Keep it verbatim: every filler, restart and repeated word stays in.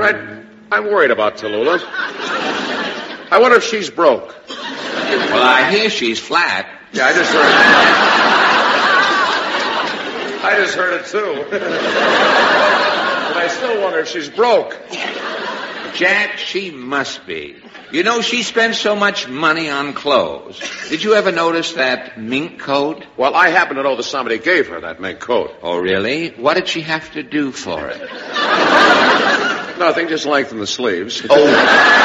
Fred, I'm worried about Tallulah. I wonder if she's broke. Well, I hear she's flat. Yeah, I just heard it. I just heard it, too. But I still wonder if she's broke. Jack, she must be. You know, she spends so much money on clothes. Did you ever notice that mink coat? Well, I happen to know that somebody gave her that mink coat. Oh, really? What did she have to do for it? Nothing, just lengthen the sleeves. Oh.